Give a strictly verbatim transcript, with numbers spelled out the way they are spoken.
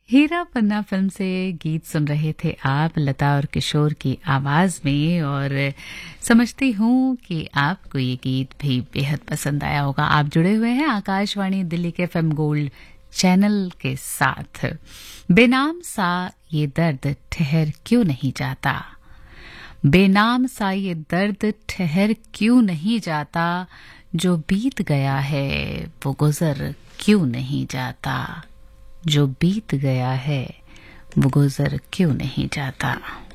हीरा पन्ना film से गीत सुन रहे थे आप लता और किशोर की आवाज में, और समझती हूँ कि आपको ये गीत भी बेहद पसंद आया होगा। आप जुड़े हुए हैं आकाशवाणी दिल्ली के एफएम गोल्ड चैनल के साथ। बेनाम सा ये दर्द ठहर क्यों नहीं जाता, बेनाम सा ये दर्द ठहर क्यों नहीं जाता, जो बीत गया है वो गुजर क्यों नहीं जाता, जो बीत गया है वो गुजर क्यों नहीं जाता।